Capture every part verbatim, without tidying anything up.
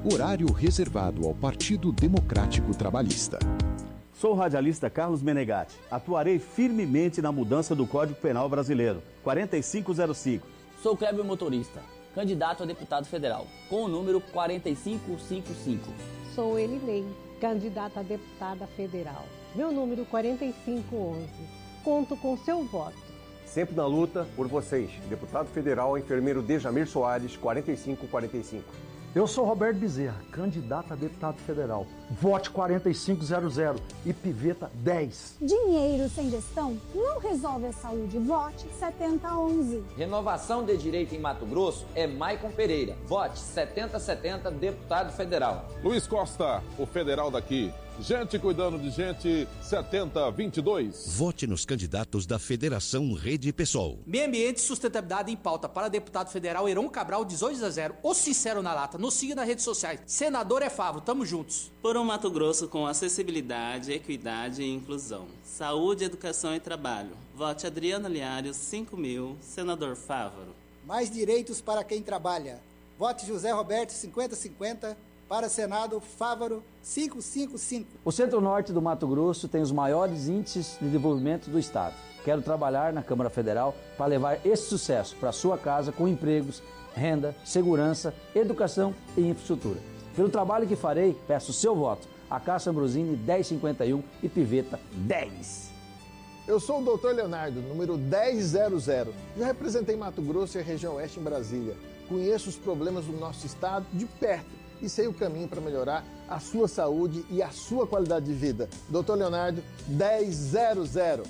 Horário reservado ao Partido Democrático Trabalhista. Sou o radialista Carlos Menegatti. Atuarei firmemente na mudança do Código Penal brasileiro. quarenta e cinco zero cinco. Sou Clébio Motorista, candidato a deputado federal, com o número quarenta e cinco cinquenta e cinco. Sou Elilei, candidata a deputada federal. Meu número quarenta e cinco onze. Conto com seu voto. Sempre na luta por vocês. Deputado federal, enfermeiro Dejamir Soares, quarenta e cinco quarenta e cinco. Eu sou Roberto Bezerra, candidato a deputado federal. Vote quarenta e cinco zero zero e Piveta dez. Dinheiro sem gestão não resolve a saúde. Vote setenta onze. Renovação de direito em Mato Grosso é Maicon Pereira. Vote setenta setenta, deputado federal. Luiz Costa, o federal daqui. Gente cuidando de gente, setenta vinte e dois. Vote nos candidatos da Federação Rede Pessoal. Meio Ambiente e Sustentabilidade em Pauta para deputado federal Heron Cabral, dezoito a zero. O Sincero na Lata. Nos siga nas redes sociais. Senador é Favro, tamo juntos. Por um Mato Grosso com acessibilidade, equidade e inclusão. Saúde, educação e trabalho. Vote Adriana Liares, cinco mil, senador Favaro. Mais direitos para quem trabalha. Vote José Roberto, cinquenta cinquenta. Para Senado, Favaro, quinhentos e cinquenta e cinco. O Centro-Norte do Mato Grosso tem os maiores índices de desenvolvimento do Estado. Quero trabalhar na Câmara Federal para levar esse sucesso para a sua casa com empregos, renda, segurança, educação e infraestrutura. Pelo trabalho que farei, peço seu voto. A Cássio Ambrosini, dez cinquenta e um e Piveta, dez. Eu sou o doutor Leonardo, número dez zero zero. Já representei Mato Grosso e a região oeste em Brasília. Conheço os problemas do nosso estado de perto e sei o caminho para melhorar a sua saúde e a sua qualidade de vida. doutor Leonardo, dez zero zero.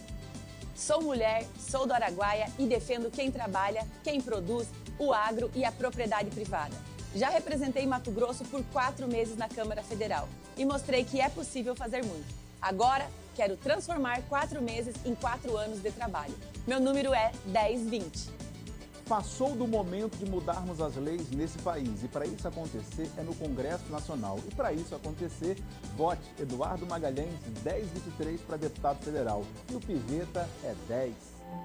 Sou mulher, sou do Araguaia e defendo quem trabalha, quem produz, o agro e a propriedade privada. Já representei Mato Grosso por quatro meses na Câmara Federal e mostrei que é possível fazer muito. Agora, quero transformar quatro meses em quatro anos de trabalho. Meu número é dez vinte. Passou do momento de mudarmos as leis nesse país e para isso acontecer é no Congresso Nacional. E para isso acontecer, vote Eduardo Magalhães, dez vinte e três para deputado federal. E o Piveta é dez.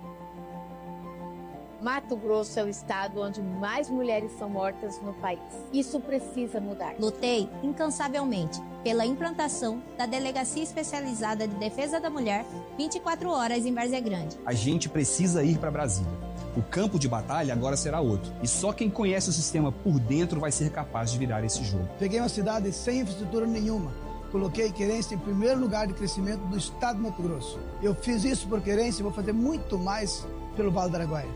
Mato Grosso é o estado onde mais mulheres são mortas no país. Isso precisa mudar. Lutei incansavelmente pela implantação da Delegacia Especializada de Defesa da Mulher vinte e quatro horas em Várzea Grande. A gente precisa ir para Brasília. O campo de batalha agora será outro. E só quem conhece o sistema por dentro vai ser capaz de virar esse jogo. Peguei uma cidade sem infraestrutura nenhuma. Coloquei Querência em primeiro lugar de crescimento do estado de Mato Grosso. Eu fiz isso por Querência e vou fazer muito mais pelo Vale do Araguaia.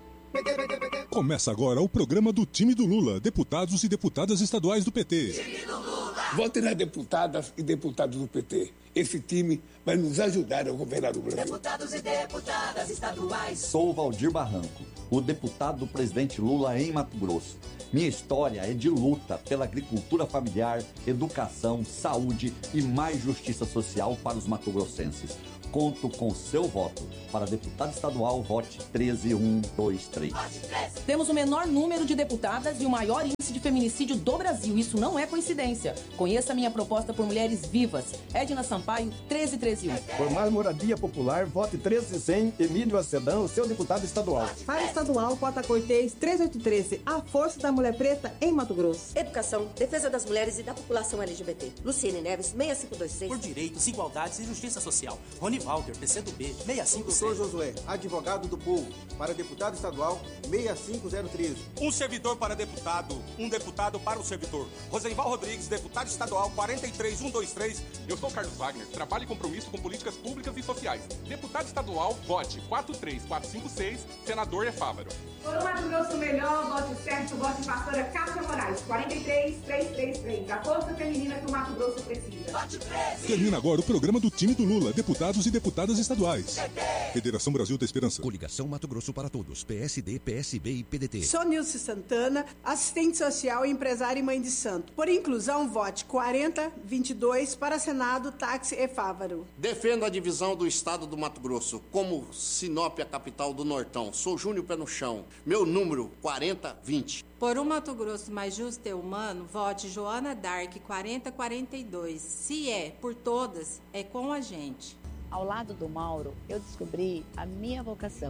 Começa agora o programa do time do Lula, deputados e deputadas estaduais do P T. Time do Lula! Vote nas deputadas e deputados do P T. Esse time vai nos ajudar a governar o Brasil. Deputados e deputadas estaduais. Sou Valdir Barranco, o deputado do presidente Lula em Mato Grosso. Minha história é de luta pela agricultura familiar, educação, saúde e mais justiça social para os matogrossenses. Conto com seu voto. Para deputado estadual, vote treze um dois três. Temos o menor número de deputadas e o maior índice de feminicídio do Brasil. Isso não é coincidência. Conheça a minha proposta por mulheres vivas. Edna Sampaio, treze treze um. Por mais moradia popular, vote treze cem, Emílio Acedão, seu deputado estadual. Para estadual, Cota Cortez, treze oito treze. A força da mulher preta em Mato Grosso. Educação, defesa das mulheres e da população L G B T. Luciene Neves, seis cinco dois seis. Por direitos, igualdades e justiça social. Rony Walter, P C do B, seis cinco zero. Doutor Josué, advogado do povo, para deputado estadual, seis cinco zero treze. Um servidor para deputado, um deputado para o servidor. Rosenval Rodrigues, deputado estadual, quarenta e três um dois três. Eu sou Carlos Wagner, trabalho e compromisso com políticas públicas e sociais. Deputado estadual, vote quatro três quatro cinco seis, senador é Fávaro. Por um Mato Grosso melhor, vote certo, vote pastora Cátia Moraes, quarenta e três três três três. A força feminina que o Mato Grosso precisa. Vote treze. Termina agora o programa do time do Lula, deputados e deputadas estaduais. Federação Brasil da Esperança. Coligação Mato Grosso para Todos, P S D, P S B e P D T. Sou Nilce Santana, assistente social e empresária e mãe de santo. Por inclusão, vote quarenta vinte e dois para Senado, Táxi e Fávaro. Defendo a divisão do estado do Mato Grosso, como Sinop, a capital do Nortão. Sou Júnior Pé no Chão. Meu número, quarenta vinte. Por um Mato Grosso mais justo e humano, vote Joana Dark, quarenta quarenta e dois. Se é por todas, é com a gente. Ao lado do Mauro, eu descobri a minha vocação,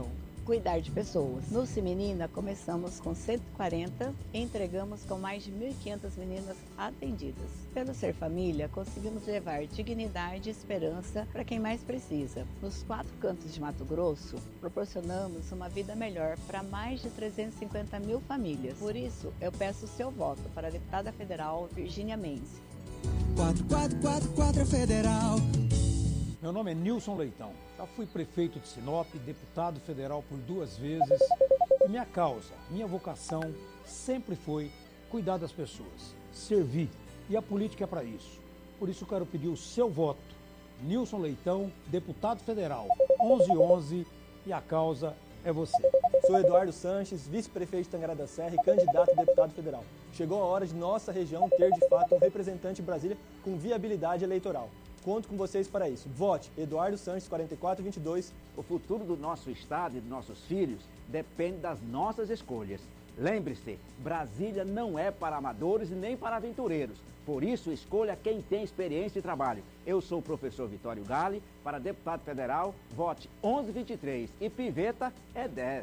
cuidar de pessoas. No Se Menina, começamos com cento e quarenta e entregamos com mais de mil e quinhentas meninas atendidas. Pelo Ser Família, conseguimos levar dignidade e esperança para quem mais precisa. Nos quatro cantos de Mato Grosso, proporcionamos uma vida melhor para mais de trezentas e cinquenta mil famílias. Por isso, eu peço o seu voto para a deputada federal Virgínia Mendes. quatro quatro quatro quatro Federal. Meu nome é Nilson Leitão. Já fui prefeito de Sinop, deputado federal por duas vezes. E minha causa, minha vocação sempre foi cuidar das pessoas, servir. E a política é para isso. Por isso eu quero pedir o seu voto. Nilson Leitão, deputado federal, onze onze, e a causa é você. Sou Eduardo Sanches, vice-prefeito de Tangará da Serra e candidato a deputado federal. Chegou a hora de nossa região ter, de fato, um representante em Brasília com viabilidade eleitoral. Conto com vocês para isso. Vote Eduardo Sanches, quarenta e quatro vinte e dois. O futuro do nosso estado e dos nossos filhos depende das nossas escolhas. Lembre-se, Brasília não é para amadores e nem para aventureiros. Por isso, escolha quem tem experiência e trabalho. Eu sou o professor Vitório Gale, para deputado federal, vote onze vinte e três e piveta é dez.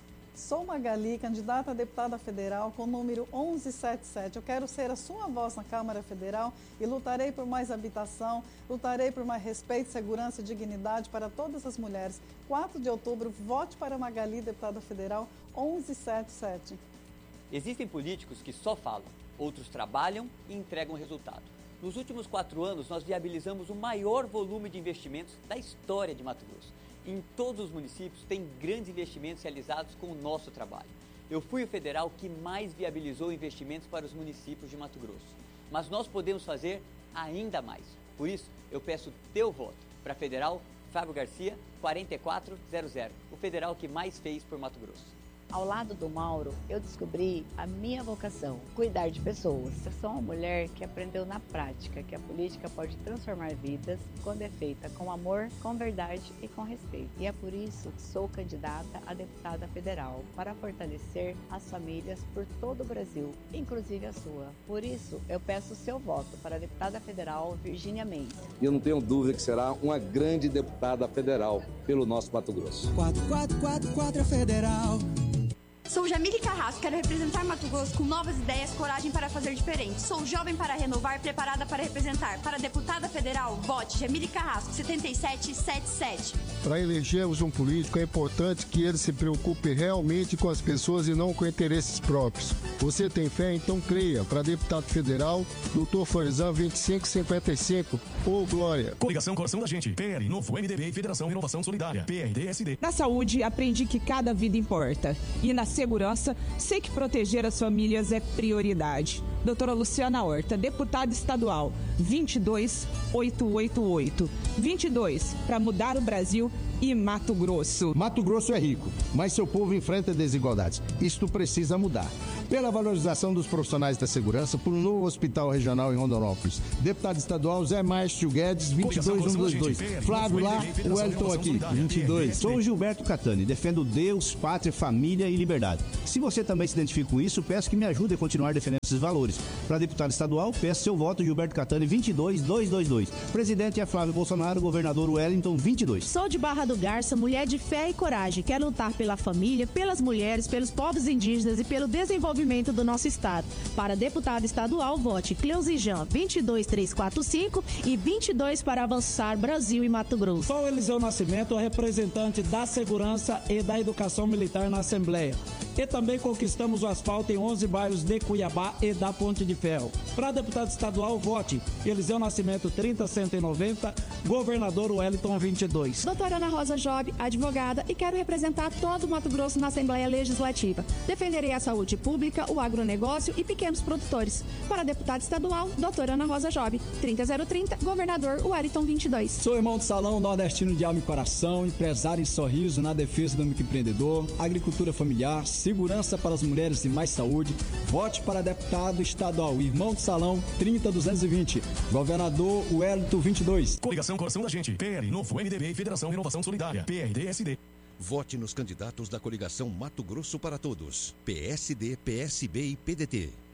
Sou Magali, candidata a deputada federal com o número onze setenta e sete. Eu quero ser a sua voz na Câmara Federal e lutarei por mais habitação, lutarei por mais respeito, segurança e dignidade para todas as mulheres. quatro de outubro, vote para Magali, deputada federal, onze setenta e sete. Existem políticos que só falam, outros trabalham e entregam resultado. Nos últimos quatro anos, nós viabilizamos o maior volume de investimentos da história de Mato Grosso. Em todos os municípios tem grandes investimentos realizados com o nosso trabalho. Eu fui o federal que mais viabilizou investimentos para os municípios de Mato Grosso. Mas nós podemos fazer ainda mais. Por isso, eu peço teu voto para federal Fábio Garcia, quarenta e quatro zero zero, o federal que mais fez por Mato Grosso. Ao lado do Mauro, eu descobri a minha vocação, cuidar de pessoas. Eu sou uma mulher que aprendeu na prática que a política pode transformar vidas quando é feita com amor, com verdade e com respeito. E é por isso que sou candidata a deputada federal, para fortalecer as famílias por todo o Brasil, inclusive a sua. Por isso, eu peço o seu voto para a deputada federal Virgínia Mendes. E eu não tenho dúvida que será uma grande deputada federal pelo nosso Mato Grosso. quatro quatro quatro quatro Federal. Sou Jamile Carrasco, quero representar Mato Grosso com novas ideias, coragem para fazer diferente. Sou jovem para renovar, preparada para representar. Para deputada federal, vote Jamile Carrasco, setenta e sete setenta e sete. Para elegermos um político, é importante que ele se preocupe realmente com as pessoas e não com interesses próprios. Você tem fé? Então creia. Para deputado federal, doutor Forzan, vinte e cinco cinquenta e cinco. Ô, Glória. Coligação Coração da Gente, P L, Novo M D B e Federação Renovação Solidária, P R D S D. Na saúde, aprendi que cada vida importa. E na segurança, sei que proteger as famílias é prioridade. Doutora Luciana Horta, deputada estadual, vinte e dois oitocentos e oitenta e oito. vinte e dois, para mudar o Brasil e Mato Grosso. Mato Grosso é rico, mas seu povo enfrenta desigualdades. Isto precisa mudar. Pela valorização dos profissionais da segurança, por um novo hospital regional em Rondonópolis. Deputado estadual Zé Márcio Guedes, vinte e dois cento e vinte e dois. Flávio lá, o Wellington aqui, vinte e dois. Sou Gilberto Catani, defendo Deus, pátria, família e liberdade. Se você também se identifica com isso, peço que me ajude a continuar defendendo esses valores. Para deputado estadual, peço seu voto, Gilberto Catani, vinte e dois mil duzentos e vinte e dois. Presidente é Flávio Bolsonaro, governador Wellington, vinte e dois. Sou de Barra do Garça, mulher de fé e coragem. Quero lutar pela família, pelas mulheres, pelos povos indígenas e pelo desenvolvimento do nosso estado. Para deputado estadual, vote Cleuzijan, vinte e dois mil trezentos e quarenta e cinco e vinte e dois para avançar Brasil e Mato Grosso. Sou Eliseu Nascimento, representante da Segurança e da Educação Militar na Assembleia. E também conquistamos o asfalto em onze bairros de Cuiabá e da Ponte de Ferro. Para deputado estadual, vote Eliseu Nascimento, trinta cento e noventa, governador Wellington, vinte e dois. Doutora Ana Rosa Job, advogada, e quero representar todo o Mato Grosso na Assembleia Legislativa. Defenderei a saúde pública, o agronegócio e pequenos produtores. Para deputado estadual, doutora Ana Rosa Job, trinta zero trinta, governador Wellington, vinte e dois. Sou irmão do Salão, nordestino de alma e coração, empresário em Sorriso na defesa do microempreendedor, agricultura familiar, segurança para as mulheres e mais saúde. Vote para deputado estadual, irmão do Salão, trinta duzentos e vinte, governador Wellington, vinte e dois. Coligação Coração da Gente, P L, Novo M D B e Federação Renovação Solidária, P R D S D. Vote nos candidatos da coligação Mato Grosso para Todos, P S D, P S B e P D T.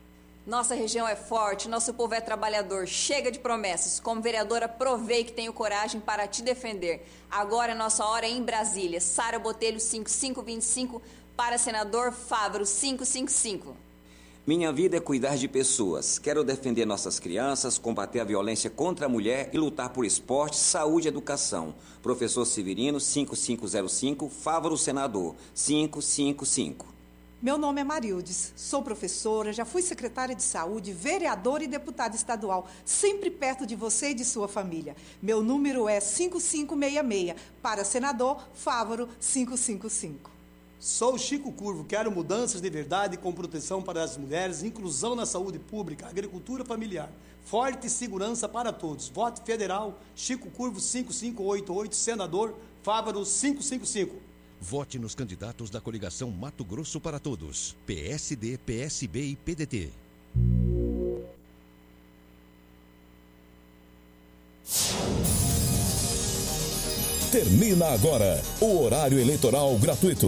Nossa região é forte, nosso povo é trabalhador. Chega de promessas. Como vereadora, provei que tenho coragem para te defender. Agora é nossa hora em Brasília. Sara Botelho, cinco cinco dois cinco. Para senador, Fávaro, cinco cinco cinco. Minha vida é cuidar de pessoas. Quero defender nossas crianças, combater a violência contra a mulher e lutar por esporte, saúde e educação. Professor Severino, cinco cinco zero cinco. Fávaro, senador, cinco cinco cinco. Meu nome é Marildes, sou professora, já fui secretária de saúde, vereadora e deputada estadual, sempre perto de você e de sua família. Meu número é cinco cinco seis seis, para senador, Fávaro, cinco cinco cinco. Sou Chico Curvo, quero mudanças de verdade com proteção para as mulheres, inclusão na saúde pública, agricultura familiar, forte segurança para todos. Voto federal, Chico Curvo, cinco cinco oito oito, senador, Fávaro, cinco cinco cinco. Vote nos candidatos da coligação Mato Grosso para Todos. P S D, P S B e P D T. Termina agora o horário eleitoral gratuito.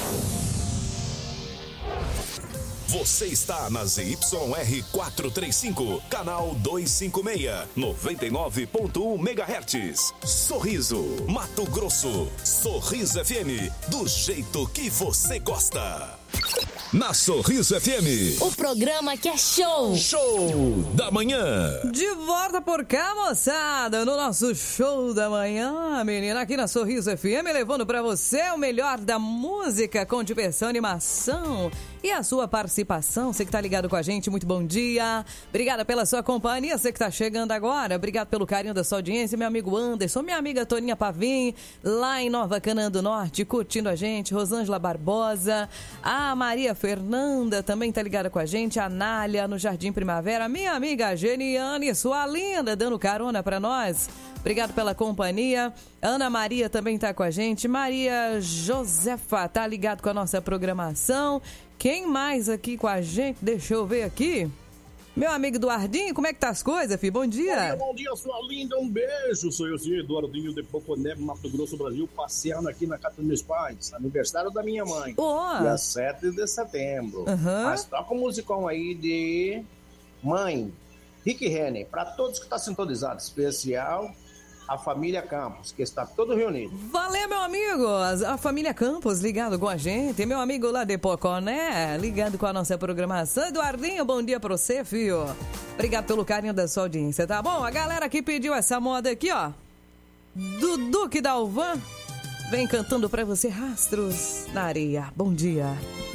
Você está na Z Y R quatrocentos e trinta e cinco, canal duzentos e cinquenta e seis, noventa e nove ponto um megahertz. Sorriso, Mato Grosso. Sorriso F M, do jeito que você gosta. Na Sorriso F M, o programa que é show. Show da manhã. De volta por cá, moçada, no nosso show da manhã, menina, aqui na Sorriso F M, levando pra você o melhor da música com diversão, animação e a sua participação. Você que tá ligado com a gente, muito bom dia. Obrigada pela sua companhia, você que tá chegando agora. Obrigado pelo carinho da sua audiência, meu amigo Anderson, minha amiga Toninha Pavim, lá em Nova Canaã do Norte, curtindo a gente, Rosângela Barbosa, a Maria Fernanda também tá ligada com a gente, a Nália no Jardim Primavera, minha amiga Geniane, sua linda, dando carona pra nós. Obrigado pela companhia. Ana Maria também tá com a gente. Maria Josefa tá ligado com a nossa programação. Quem mais aqui com a gente? Deixa eu ver aqui. Meu amigo Eduardinho, como é que tá as coisas, filho? Bom dia. Bom dia, bom dia, sua linda. Um beijo. Sou eu, Eduardinho de Poconé, Mato Grosso, Brasil, passeando aqui na casa dos meus pais. Aniversário da minha mãe. Oh. Dia sete de setembro. Uhum. Mas toca um musicão aí de Mãe, Rick Renner, para todos que estão tá sintonizados. Especial a família Campos, que está todo reunido. Valeu, meu amigo! A família Campos ligado com a gente. Meu amigo lá de Poconé, ligado com a nossa programação. Eduardinho, bom dia pra você, filho. Obrigado pelo carinho da sua audiência, tá bom? A galera que pediu essa moda aqui, ó. Do Duque Dalvan, vem cantando pra você Rastros na Areia. Bom dia.